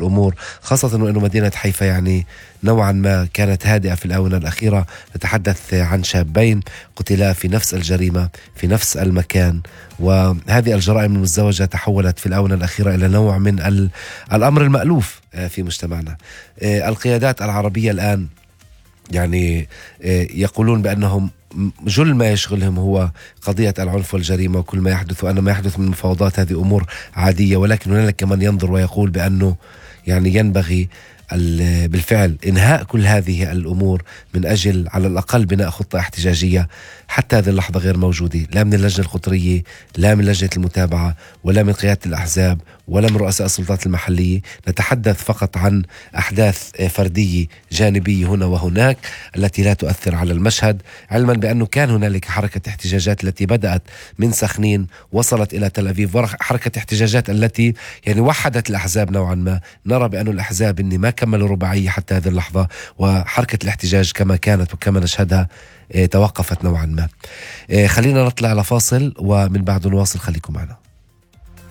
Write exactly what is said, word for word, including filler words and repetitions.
الأمور، خاصة وأنه مدينة حيفا يعني نوعا ما كانت هادئة في الآونة الأخيرة. نتحدث عن شابين قتلا في نفس الجريمة في نفس المكان، وهذه الجرائم المزدوجة تحولت في الآونة الأخيرة إلى نوع من الأمر المألوف في مجتمعنا. القيادات العربية الآن يعني يقولون بأنهم جل ما يشغلهم هو قضية العنف والجريمة وكل ما يحدث، وأن ما يحدث من مفاوضات هذه أمور عادية، ولكن هناك من ينظر ويقول بأنه يعني ينبغي بالفعل إنهاء كل هذه الأمور من أجل على الأقل بناء خطة احتجاجية. حتى هذه اللحظة غير موجودة، لا من اللجنة القطرية، لا من لجنة المتابعة، ولا من قيادة الأحزاب، ولا من رؤساء السلطات المحلية. نتحدث فقط عن أحداث فردية جانبية هنا وهناك التي لا تؤثر على المشهد، علما بأنه كان هنالك حركة احتجاجات التي بدأت من سخنين وصلت إلى تل أبيب، حركة احتجاجات التي يعني وحدت الأحزاب نوعا ما. نرى بأن الأحزاب إني ما كملوا رباعية حتى هذه اللحظة، وحركة الاحتجاج كما كانت وكما نشهدها توقفت نوعا ما. خلينا نطلع على فاصل ومن بعد نواصل، خليكم معنا.